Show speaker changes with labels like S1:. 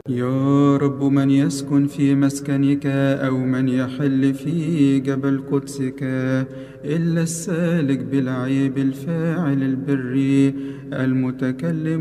S1: يا رب، من يسكن في مسكنك أو من يحل في جبل قدسك إلا السالك بالعيب الفاعل البر المتكلم